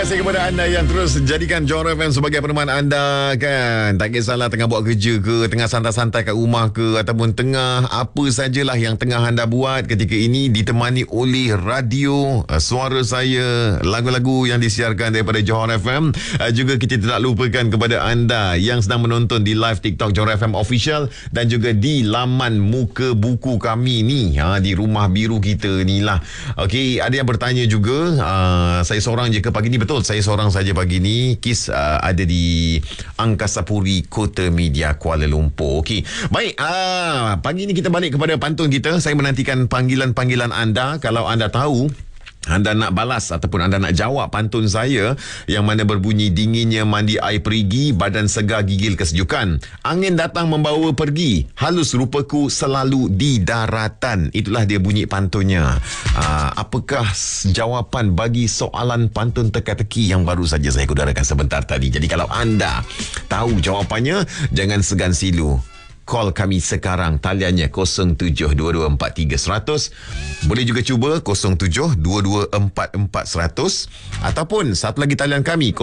kasih kepada anda yang terus jadikan Johor FM sebagai peneman anda kan. Tak kisahlah tengah buat kerja ke, tengah santai-santai kat rumah ke, ataupun tengah apa sajalah yang tengah anda buat ketika ini, ditemani oleh radio, suara saya, lagu-lagu yang disiarkan daripada Johor FM. Juga kita tidak lupakan kepada anda yang sedang menonton di live TikTok Johor FM Official dan juga di laman muka buku kami ni, di rumah biru kita ni lah. Okey, ada yang bertanya juga, saya seorang je ke pagi ni? Betul, saya seorang saja pagi ni. Kis ada di Angkasa Puri, Kota Media, Kuala Lumpur. Okey, baik, pagi ni kita balik kepada pantun kita. Saya menantikan panggilan-panggilan anda. Kalau anda tahu anda nak balas ataupun anda nak jawab pantun saya yang mana berbunyi, dinginnya mandi air perigi, badan segar gigil kesejukan, angin datang membawa pergi, halus rupaku selalu di daratan. Itulah dia bunyi pantunnya. Apakah jawapan bagi soalan pantun teka-teki yang baru saja saya kudarakan sebentar tadi? Jadi kalau anda tahu jawapannya, jangan segan silu. Call kami sekarang, taliannya 0722430100. Boleh juga cuba 0722440100 ataupun satu lagi talian kami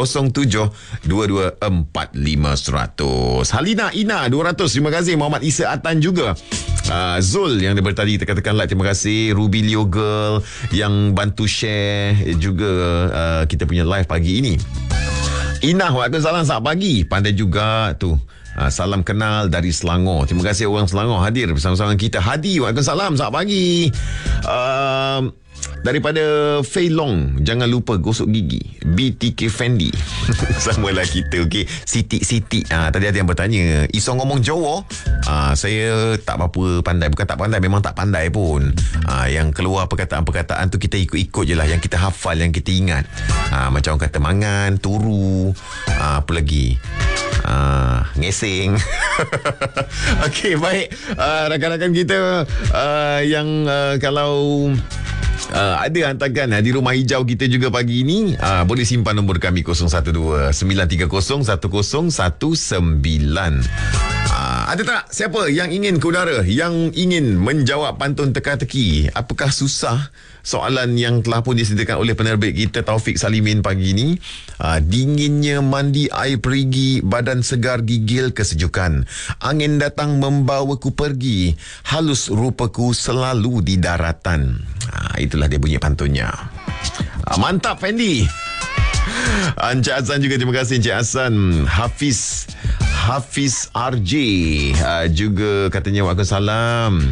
0722450100. Halina Ina 200, terima kasih. Muhammad Isa Atan juga. Zul yang daripada tadi tekan-tekan like, terima kasih. Ruby Leo Girl yang bantu share juga kita punya live pagi ini. Inah, waalaikumsalam, selamat pagi. Pandai juga tu. Salam kenal dari Selangor. Terima kasih orang Selangor hadir bersama-sama kita. Hadi, waalaikumsalam, selamat pagi. Daripada Fei Long, jangan lupa gosok gigi. BTK Fendi. Samalah kita. Okey, Siti. Tadi ada yang bertanya, Iso ngomong Jawa? Saya tak apa pandai. Bukan tak pandai, memang tak pandai pun. Yang keluar perkataan-perkataan tu kita ikut-ikut je lah. Yang kita hafal, yang kita ingat. Macam orang kata mangan, turu, apa lagi, ngesing. Okey, baik. Rakan-rakan kita yang kalau ada hantarkan di rumah hijau kita juga pagi ini, boleh simpan nombor kami 012-930-1019. Ada tak siapa yang ingin ke udara, yang ingin menjawab pantun teka-teki? Apakah susah soalan yang telah pun disediakan oleh penerbit kita Taufik Salimin pagi ini? Dinginnya mandi air perigi, badan segar gigil kesejukan, angin datang membawaku pergi, halus rupaku selalu di daratan. Itulah dia bunyi pantunnya. Mantap Fendi. Encik Hasan juga, terima kasih Encik Hasan. Hafiz RJ juga katanya waalaikumsalam.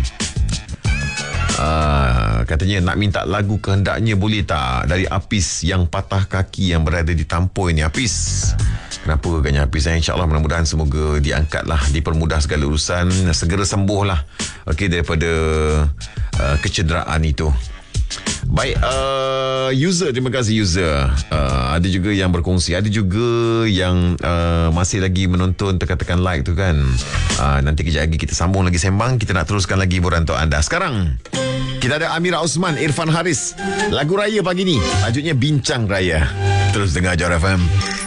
Katanya nak minta lagu Kehendaknya boleh tak, dari Apis yang patah kaki yang berada di Tampoi ni. Apis, kenapa agaknya Apis? InsyaAllah mudah-mudahan semoga diangkatlah, dipermudah segala urusan, segera sembuh lah, okey, daripada kecederaan itu. Baik, user, terima kasih user. Ada juga yang berkongsi, ada juga yang masih lagi menonton, tekan-tekan like tu kan. Nanti kejap lagi kita sambung lagi sembang, kita nak teruskan lagi hiburan untuk anda. Sekarang kita ada Amira Osman, Irfan Haris, lagu raya pagi ni, tajuknya Bincang Raya. Terus dengar Johor FM.